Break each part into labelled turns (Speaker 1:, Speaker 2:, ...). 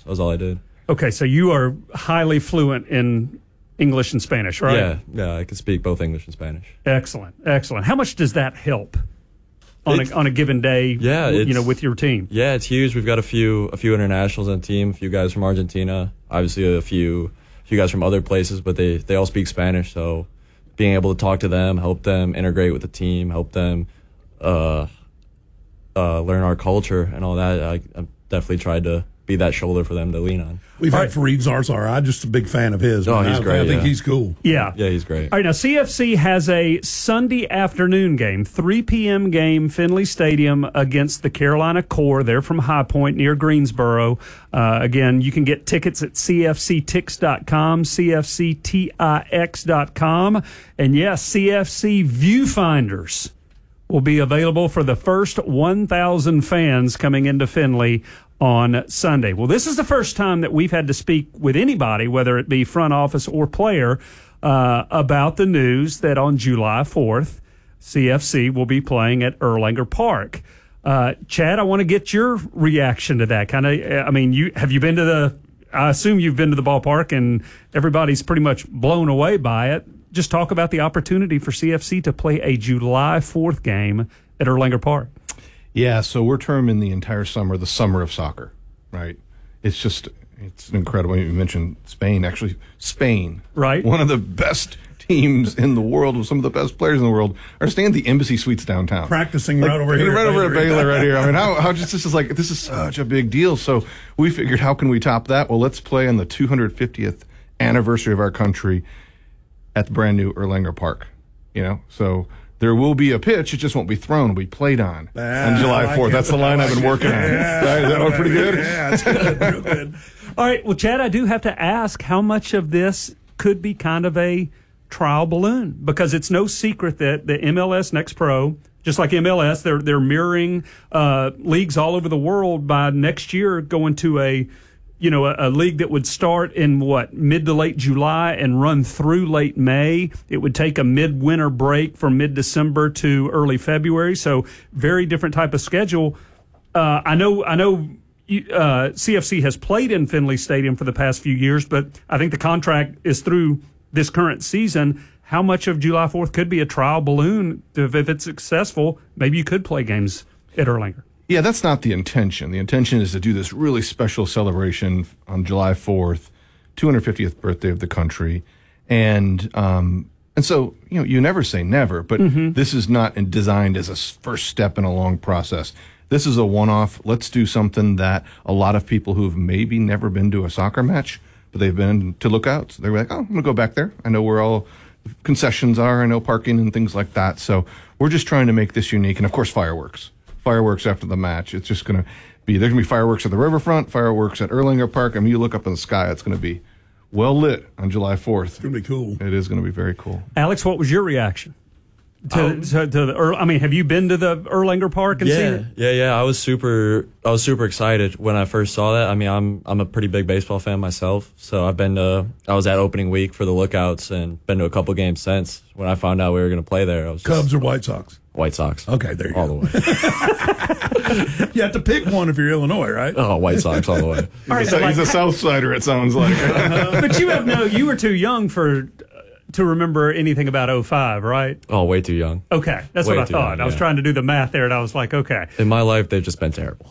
Speaker 1: That was all I did.
Speaker 2: Okay, so you are highly fluent in English and Spanish, right?
Speaker 1: Yeah, I can speak both English and Spanish.
Speaker 2: Excellent. How much does that help on a given day?
Speaker 1: Yeah,
Speaker 2: with your team.
Speaker 1: Yeah, it's huge. We've got a few internationals on the team. A few guys from Argentina. Obviously, a few guys from other places, but they all speak Spanish. So being able to talk to them, help them integrate with the team, help them learn our culture and all that. I definitely tried to be that shoulder for them to lean on.
Speaker 3: We've had Fareed Zarzar. I'm just a big fan of his.
Speaker 1: Oh, he's great.
Speaker 3: I think he's cool.
Speaker 2: Yeah,
Speaker 1: he's great.
Speaker 2: All right, now CFC has a Sunday afternoon game, 3 p.m. game, Finley Stadium against the Carolina Core. They're from High Point near Greensboro. Again, you can get tickets at cfctix.com, cfctix.com. And yes, CFC viewfinders will be available for the first 1,000 fans coming into Finley on Sunday. Well, this is the first time that we've had to speak with anybody, whether it be front office or player, about the news that on July 4th, CFC will be playing at Erlanger Park. Chad, I want to get your reaction to that. I assume you've been to the ballpark and everybody's pretty much blown away by it. Just talk about the opportunity for CFC to play a July 4th game at Erlanger Park.
Speaker 4: Yeah, so we're terming the entire summer the summer of soccer, right? It's incredible. You mentioned Spain. Actually, Spain,
Speaker 2: right?
Speaker 4: One of the best teams in the world, with some of the best players in the world, are staying at the Embassy Suites downtown.
Speaker 3: Practicing right over here.
Speaker 4: Right over at Baylor right here. I mean, how just this is such a big deal. So we figured, how can we top that? Well, let's play on the 250th anniversary of our country at the brand new Erlanger Park. So there will be a pitch. It just won't be thrown. It'll be played on July 4th. That's the line I've been working on. Right? Is that one pretty good?
Speaker 3: Yeah, that's good. Real good.
Speaker 2: All right. Well, Chad, I do have to ask how much of this could be kind of a trial balloon, because it's no secret that the MLS Next Pro, just like MLS, they're mirroring leagues all over the world by next year going to a league that would start in mid to late July and run through late May. It would take a midwinter break from mid-December to early February. So very different type of schedule. I know CFC has played in Finley Stadium for the past few years, but I think the contract is through this current season. How much of July 4th could be a trial balloon? If it's successful, maybe you could play games at Erlanger.
Speaker 4: Yeah, that's not the intention. The intention is to do this really special celebration on July 4th, 250th birthday of the country. And so, you never say never, but this is not designed as a first step in a long process. This is a one-off. Let's do something that a lot of people who've maybe never been to a soccer match, but they've been to lookouts. They're like, I'm going to go back there. I know where all concessions are. I know parking and things like that. So we're just trying to make this unique. And, of course, fireworks after the match. It's just going to be, there's going to be fireworks at the riverfront, fireworks at Erlanger Park. I mean, you look up in the sky, it's going to be well lit on July 4th.
Speaker 3: It's going to be cool.
Speaker 4: It is going to be very cool.
Speaker 2: Alex, what was your reaction to the have you been to the Erlanger Park and seen it?
Speaker 1: Yeah. I was super excited when I first saw that. I mean, I'm a pretty big baseball fan myself, so I was at opening week for the Lookouts and been to a couple games since. When I found out we were going to play there, I was
Speaker 3: Cubs or White Sox?
Speaker 1: White Sox.
Speaker 3: Okay, there you
Speaker 1: all
Speaker 3: go.
Speaker 1: All the way.
Speaker 3: You have to pick one if you're Illinois, right?
Speaker 1: Oh, White Sox all the way.
Speaker 4: All right, he's a South Sider, it sounds like.
Speaker 2: But you were too young to remember anything about 05, right?
Speaker 1: Oh, way too young.
Speaker 2: Okay, that's what I thought.
Speaker 1: Young,
Speaker 2: I was trying to do the math there, and I was like, okay.
Speaker 1: In my life, they've just been terrible.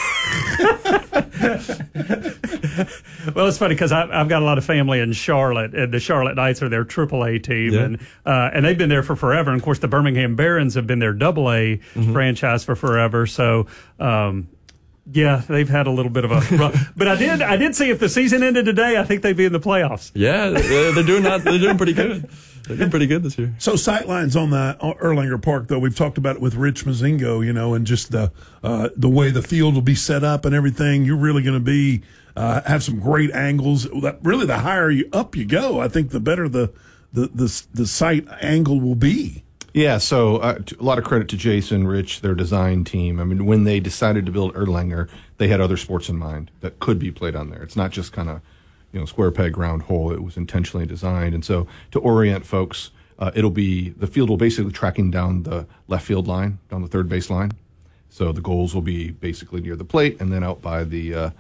Speaker 2: Well, it's funny because I've got a lot of family in Charlotte, and the Charlotte Knights are their AAA team, and they've been there for forever. And of course, the Birmingham Barons have been their AA franchise for forever. So, yeah, they've had a little bit of a rough. But I did see if the season ended today, I think they'd be in the playoffs.
Speaker 1: Yeah, they're doing pretty good. They're doing pretty good this year.
Speaker 3: So sightlines on the Erlanger Park, though, we've talked about it with Rich Mazingo, and just the way the field will be set up and everything. You're really going to be have some great angles. Really, the higher up you go, I think the better the sight angle will be.
Speaker 4: Yeah, so a lot of credit to Jason, Rich, their design team. I mean, when they decided to build Erlanger, they had other sports in mind that could be played on there. It's not just kind of square peg, round hole. It was intentionally designed. And so to orient folks, the field will basically tracking down the left field line, down the third base line. So the goals will be basically near the plate and then out by the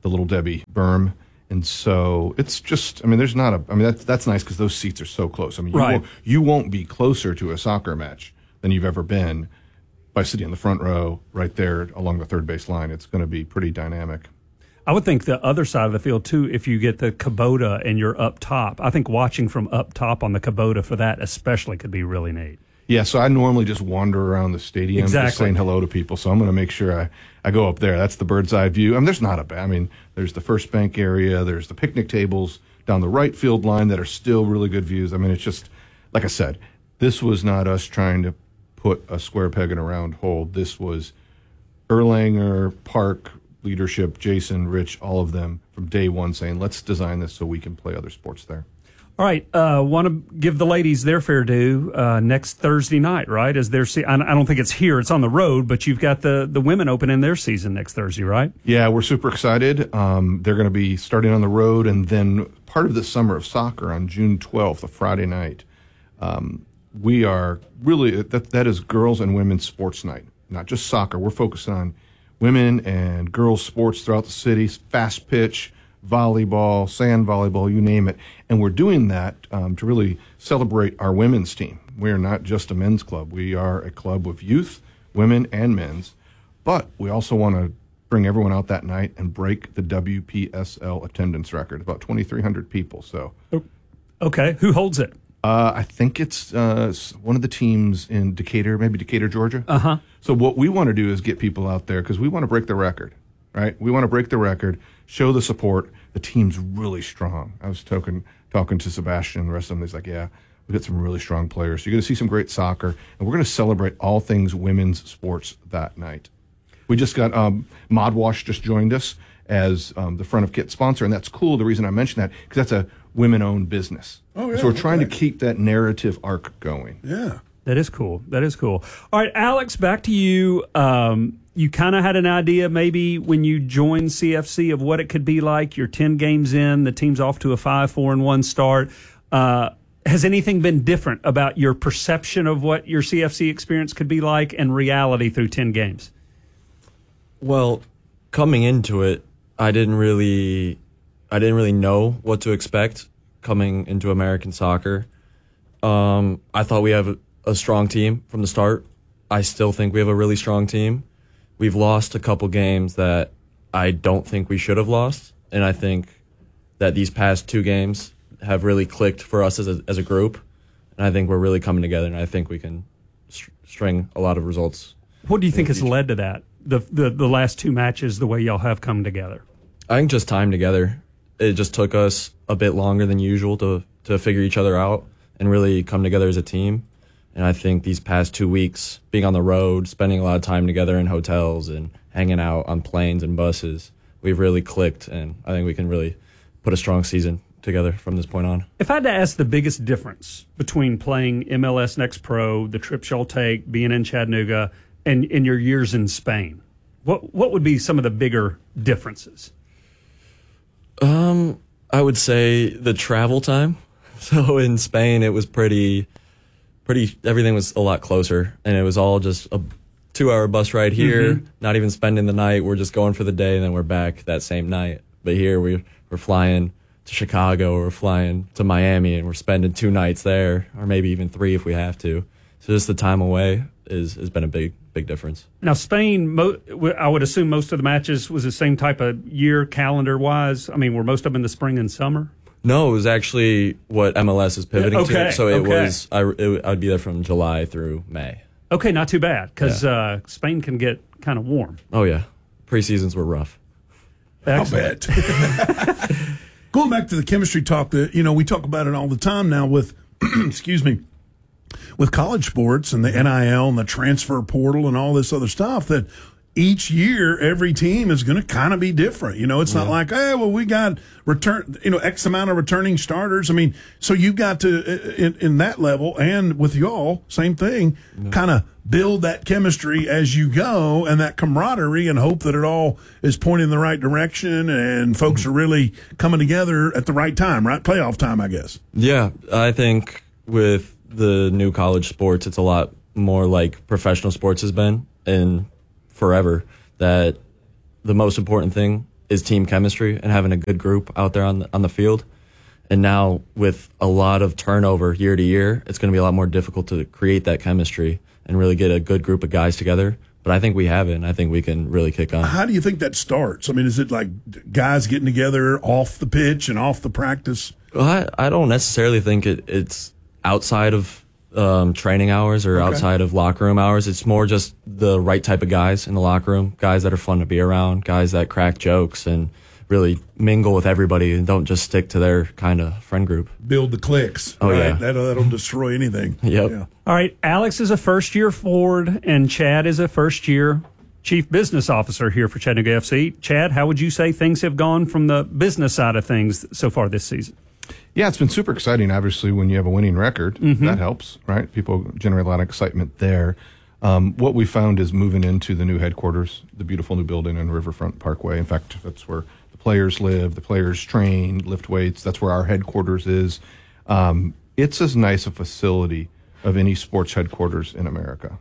Speaker 4: the Little Debbie berm. And so it's just, I mean, there's not a, I mean, that's nice because those seats are so close. I mean, you won't be closer to a soccer match than you've ever been by sitting in the front row right there along the third base line. It's going to be pretty dynamic.
Speaker 2: I would think the other side of the field, too, if you get the Kubota and you're up top, I think watching from up top on the Kubota for that especially could be really neat.
Speaker 4: Yeah, so I normally just wander around the stadium just saying hello to people, so I'm going to make sure I go up there. That's the bird's eye view. I mean, there's not a bad, I mean, there's the first bank area, there's the picnic tables down the right field line that are still really good views. I mean, it's just, like I said, this was not us trying to put a square peg in a round hole. This was Erlanger, Park, leadership, Jason, Rich, all of them from day one saying, let's design this so we can play other sports there.
Speaker 2: All right, want to give the ladies their fair due next Thursday night, right? As their I don't think it's here; it's on the road. But you've got the women opening their season next Thursday, right?
Speaker 4: Yeah, we're super excited. They're going to be starting on the road, and then part of the Summer of Soccer on June 12th, a Friday night. We are really that is girls and women's sports night, not just soccer. We're focusing on women and girls sports throughout the city, fast pitch, volleyball, sand volleyball, you name it. And we're doing that to really celebrate our women's team. We are not just a men's club. We are a club with youth, women, and men's. But we also want to bring everyone out that night and break the WPSL attendance record, about 2,300 people. So,
Speaker 2: okay, who holds it?
Speaker 4: I think it's one of the teams in Decatur, maybe Decatur, Georgia.
Speaker 2: Uh-huh.
Speaker 4: So what we want to do is get people out there because we want to break the record, right? We want to break the record, show the support. The team's really strong. I was talking to Sebastian and the rest of them. He's like, yeah, we've got some really strong players. So you're going to see some great soccer, and we're going to celebrate all things women's sports that night. We just got Modwash just joined us as the front of kit sponsor, and that's cool. The reason I mention that because that's a women-owned business.
Speaker 3: Oh, yeah,
Speaker 4: so we're trying to keep that narrative arc going.
Speaker 3: Yeah.
Speaker 2: That is cool. That is cool. All right, Alex, back to you. You kind of had an idea maybe when you joined CFC of what it could be like. You're 10 games in. The team's off to a 5-4-1 start. Has anything been different about your perception of what your CFC experience could be like and reality through 10 games?
Speaker 1: Well, coming into it, I didn't really know what to expect coming into American soccer. I thought we have a strong team from the start. I still think we have a really strong team. We've lost a couple games that I don't think we should have lost, and I think that these past 2 games have really clicked for us as a group, and I think we're really coming together, and I think we can string a lot of results.
Speaker 2: What do you think has led to that, the last 2 matches, the way y'all have come together?
Speaker 1: I think just time together. It just took us a bit longer than usual to figure each other out and really come together as a team. And I think these past 2 weeks, being on the road, spending a lot of time together in hotels and hanging out on planes and buses, we've really clicked, and I think we can really put a strong season together from this point on. If
Speaker 2: I had to ask the biggest difference between playing MLS Next Pro, the trips y'all take, being in Chattanooga, and in your years in Spain, what would be some of the bigger differences?
Speaker 1: I would say the travel time. So in Spain, it was pretty, everything was a lot closer, and it was all just a 2-hour bus ride here, not even spending the night. We're just going for the day, and then we're back that same night. But here we're flying to Chicago, or we're flying to Miami, and we're spending 2 nights there, or maybe even 3 if we have to. So just the time away has been a big difference.
Speaker 2: Now, Spain, I would assume most of the matches was the same type of year calendar-wise. I mean, were most of them in the spring and summer?
Speaker 1: No, it was actually what MLS is pivoting
Speaker 2: to.
Speaker 1: So it was, I'd be there from July through May.
Speaker 2: Okay, not too bad, because Spain can get kind of warm.
Speaker 1: Oh, yeah. Preseasons were rough.
Speaker 3: I'll bet. Going back to the chemistry talk, we talk about it all the time now with, excuse me, with college sports and the NIL and the transfer portal and all this other stuff, that each year every team is going to kind of be different. It's not like, hey, well, we got X amount of returning starters. I mean, so you've got to, in that level, and with y'all, same thing, kind of build that chemistry as you go and that camaraderie, and hope that it all is pointing in the right direction and folks are really coming together at the right time, right? Playoff time, I guess.
Speaker 1: Yeah, I think with the new college sports, it's a lot more like professional sports has been in forever, that the most important thing is team chemistry and having a good group out there on the field. And now with a lot of turnover year to year, it's going to be a lot more difficult to create that chemistry and really get a good group of guys together. But I think we have it, and I think we can really kick on.
Speaker 3: How do you think that starts? I mean, is it like guys getting together off the pitch and off the practice?
Speaker 1: Well, I don't necessarily think it's outside of training hours or outside of locker room hours. It's more just the right type of guys in the locker room, guys that are fun to be around, guys that crack jokes and really mingle with everybody and don't just stick to their kind of friend group.
Speaker 3: Build the cliques.
Speaker 1: Oh,
Speaker 3: right?
Speaker 1: yeah.
Speaker 3: That'll destroy anything.
Speaker 1: Yep.
Speaker 3: Yeah.
Speaker 2: All right, Alex is a first-year forward, and Chad is a first-year chief business officer here for Chattanooga FC. Chad, how would you say things have gone from the business side of things so far this season?
Speaker 4: Yeah, it's been super exciting. Obviously, when you have a winning record, that helps, right? People generate a lot of excitement there. What we found is moving into the new headquarters, the beautiful new building on Riverfront Parkway. In fact, that's where the players live, the players train, lift weights. That's where our headquarters is. It's as nice a facility of any sports headquarters in America.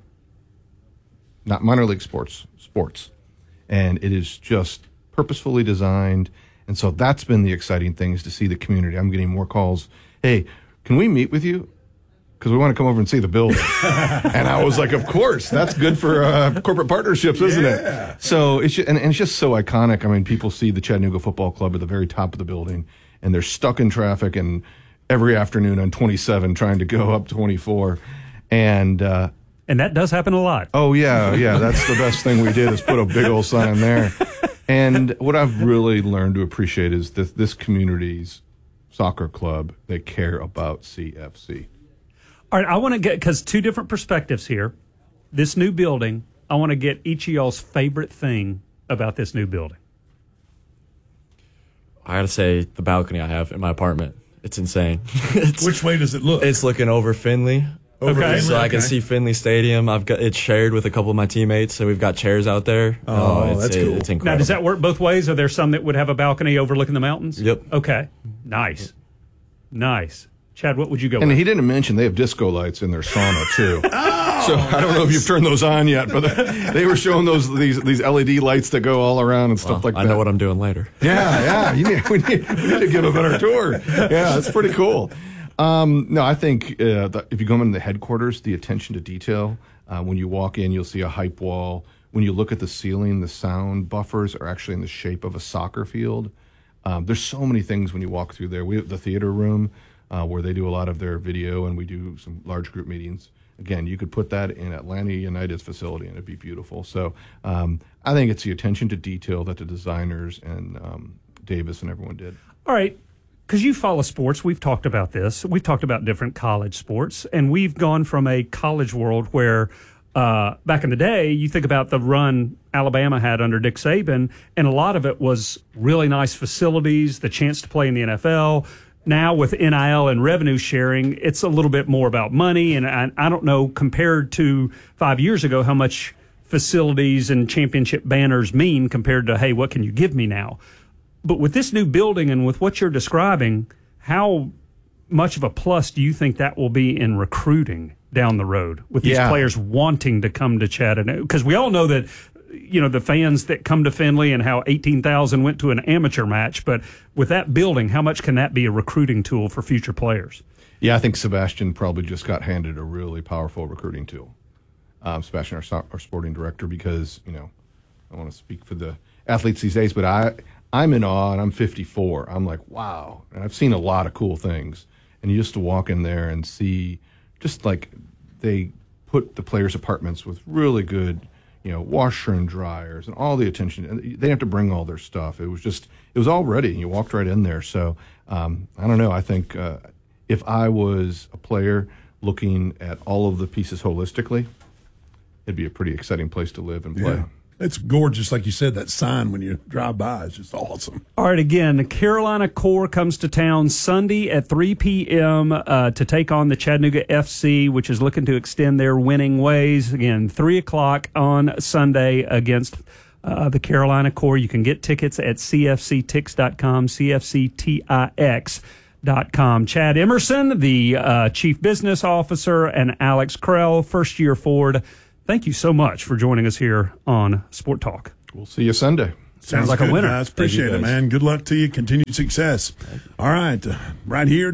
Speaker 4: Not minor league sports. And it is just purposefully designed. And so that's been the exciting thing, is to see the community. I'm getting more calls. Hey, can we meet with you? Because we want to come over and see the building. And I was like, of course, that's good for corporate partnerships, isn't it? So it's just, and it's just so iconic. I mean, people see the Chattanooga Football Club at the very top of the building, and they're stuck in traffic and every afternoon on 27 trying to go up 24. And
Speaker 2: that does happen a lot.
Speaker 4: Oh, yeah. That's the best thing we did, is put a big old sign there. And what I've really learned to appreciate is that this community's soccer club, they care about CFC.
Speaker 2: All right, I want to get, because two different perspectives here. This new building, I want to get each of y'all's favorite thing about this new building.
Speaker 1: I got to say, the balcony I have in my apartment, it's insane.
Speaker 3: Which way does it look?
Speaker 1: It's looking over Finley. So I can see Finley Stadium. It's shared with a couple of my teammates, so we've got chairs out there.
Speaker 3: That's cool.
Speaker 1: It's incredible.
Speaker 2: Now, does that work both ways? Are there some that would have a balcony overlooking the mountains?
Speaker 1: Yep.
Speaker 2: Okay. Nice. Chad, what would you go
Speaker 4: And
Speaker 2: with?
Speaker 4: he didn't mention they have disco lights in their sauna, too. So I don't know if you've turned those on yet, but they were showing these LED lights that go all around and stuff like that.
Speaker 1: I know what I'm doing later.
Speaker 4: Yeah. We need to give a better tour. Yeah, it's pretty cool. No, I think if you go into the headquarters, the attention to detail, when you walk in, you'll see a hype wall. When you look at the ceiling, the sound buffers are actually in the shape of a soccer field. There's so many things when you walk through there. We have the theater room where they do a lot of their video, and we do some large group meetings. Again, you could put that in Atlanta United's facility, and it'd be beautiful. So I think it's the attention to detail that the designers and Davis and everyone did.
Speaker 2: All right. Because you follow sports, we've talked about this. We've talked about different college sports, and we've gone from a college world where back in the day, you think about the run Alabama had under Nick Saban, and a lot of it was really nice facilities, the chance to play in the NFL. Now with NIL and revenue sharing, it's a little bit more about money, and I don't know, compared to 5 years ago, how much facilities and championship banners mean compared to, hey, what can you give me now? But with this new building and with what you're describing, how much of a plus do you think that will be in recruiting down the road with these players wanting to come to Chattanooga? Because we all know that, the fans that come to Finley and how 18,000 went to an amateur match. But with that building, how much can that be a recruiting tool for future players?
Speaker 4: Yeah, I think Sebastian probably just got handed a really powerful recruiting tool. Sebastian, our sporting director, because, I want to speak for the athletes these days, but I'm in awe, and I'm 54. I'm like, wow. And I've seen a lot of cool things. And you just walk in there and see, just like they put the players' apartments with really good, washer and dryers and all the attention. And they didn't have to bring all their stuff. It was all ready. You walked right in there. So I don't know. I think if I was a player looking at all of the pieces holistically, it'd be a pretty exciting place to live and play.
Speaker 3: Yeah. It's gorgeous, like you said, that sign when you drive by is just awesome.
Speaker 2: All right, again, the Carolina Corps comes to town Sunday at 3 p.m. To take on the Chattanooga FC, which is looking to extend their winning ways. Again, 3 o'clock on Sunday against the Carolina Corps. You can get tickets at cfctix.com, cfctix.com. Chad Emerson, the Chief Business Officer, and Alex Krell, first-year forward. Thank you so much for joining us here on Sport Talk.
Speaker 4: We'll see you Sunday.
Speaker 2: Sounds like a winner.
Speaker 3: Guys. Appreciate it, man. Good luck to you. Continued success. All right. Right here,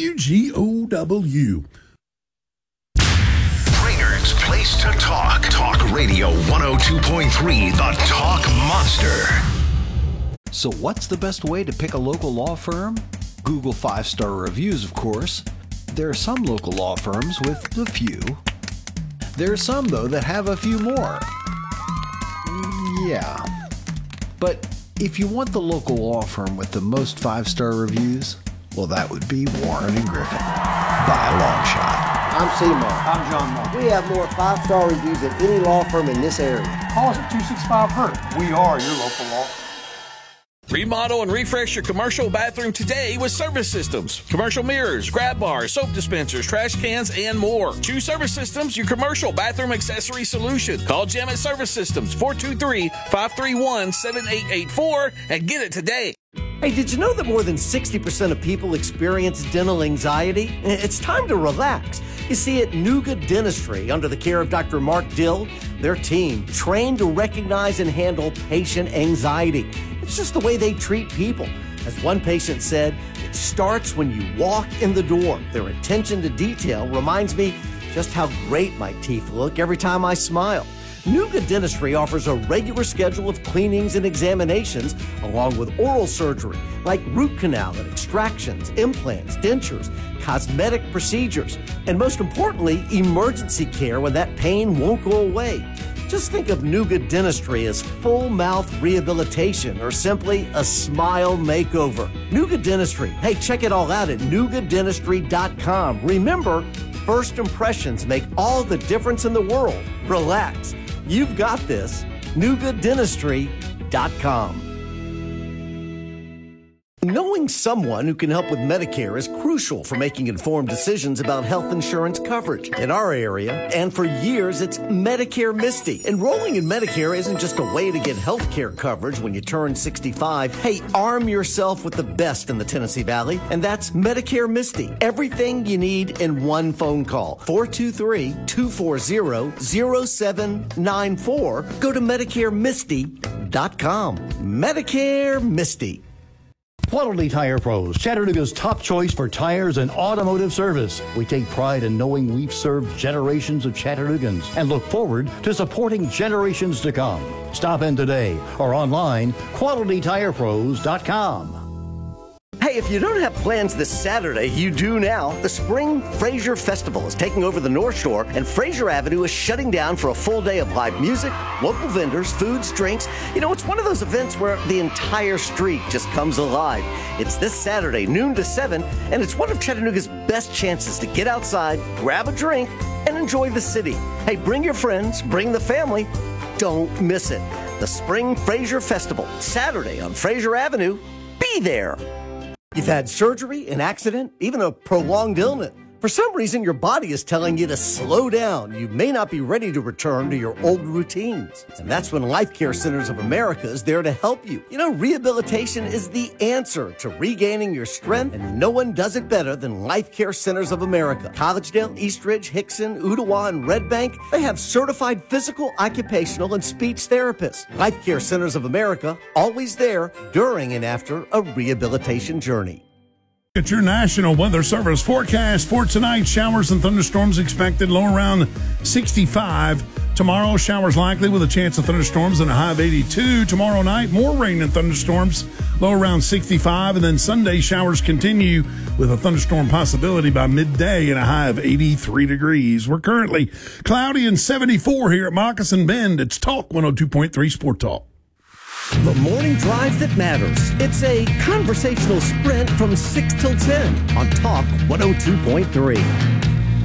Speaker 3: WGOW.
Speaker 5: Brainerd's Place to Talk. Talk Radio 102.3, the Talk Monster.
Speaker 6: So what's the best way to pick a local law firm? Google 5-star reviews, of course. There are some local law firms with a few. There are some, though, that have a few more. Yeah. But if you want the local law firm with the most 5-star reviews, well, that would be Warren & Griffin, by a long shot.
Speaker 7: I'm Seymour. I'm John Moore. We have more 5-star reviews than any law firm in this area.
Speaker 8: Call us at 265-HURT. We are your local law firm.
Speaker 9: Remodel and refresh your commercial bathroom today with Service Systems. Commercial mirrors, grab bars, soap dispensers, trash cans, and more. Choose Service Systems, your commercial bathroom accessory solution. Call Jim at Service Systems, 423-531-7884, and get it today.
Speaker 7: Hey, did you know that more than 60% of people experience dental anxiety? It's time to relax. You see, at Nuga Dentistry, under the care of Dr. Mark Dill, their team trained to recognize and handle patient anxiety. It's just the way they treat people. As one patient said, it starts when you walk in the door. Their attention to detail reminds me just how great my teeth look every time I smile. Nuga Dentistry offers a regular schedule of cleanings and examinations, along with oral surgery, like root canal and extractions, implants, dentures, cosmetic procedures, and most importantly, emergency care when that pain won't go away. Just think of Nuga Dentistry as full mouth rehabilitation or simply a smile makeover. Nuga Dentistry. Hey, check it all out at NugaDentistry.com. Remember, first impressions make all the difference in the world. Relax. You've got this. NugaDentistry.com. Knowing someone who can help with Medicare is crucial for making informed decisions about health insurance coverage. In our area, and for years, it's Medicare Misty. Enrolling in Medicare isn't just a way to get health care coverage when you turn 65. Hey, arm yourself with the best in the Tennessee Valley, and that's Medicare Misty. Everything you need in one phone call. 423-240-0794. Go to MedicareMisty.com. Medicare Misty.
Speaker 10: Quality Tire Pros, Chattanooga's top choice for tires and automotive service. We take pride in knowing we've served generations of Chattanoogans and look forward to supporting generations to come. Stop in today or online, QualityTirePros.com.
Speaker 7: Hey, if you don't have plans this Saturday, you do now. The Spring Fraser Festival is taking over the North Shore, and Fraser Avenue is shutting down for a full day of live music, local vendors, foods, drinks. You know, it's one of those events where the entire street just comes alive. It's this Saturday, noon to 7, and it's one of Chattanooga's best chances to get outside, grab a drink, and enjoy the city. Hey, bring your friends, bring the family. Don't miss it. The Spring Fraser Festival, Saturday on Fraser Avenue. Be there. You've had surgery, an accident, even a prolonged illness. For some reason, your body is telling you to slow down. You may not be ready to return to your old routines. And that's when Life Care Centers of America is there to help you. You know, rehabilitation is the answer to regaining your strength, and no one does it better than Life Care Centers of America. Collegedale, Eastridge, Hickson, Ottawa, and Red Bank, they have certified physical, occupational, and speech therapists. Life Care Centers of America, always there during and after a rehabilitation journey.
Speaker 3: At your National Weather Service forecast for tonight, showers and thunderstorms expected, low around 65. Tomorrow, showers likely with a chance of thunderstorms and a high of 82. Tomorrow night, more rain and thunderstorms, low around 65. And then Sunday, showers continue with a thunderstorm possibility by midday and a high of 83 degrees. We're currently cloudy and 74 here at Moccasin Bend. It's Talk 102.3 Sport Talk.
Speaker 7: The morning drive that matters. It's a conversational sprint from 6 till 10 on Talk 102.3.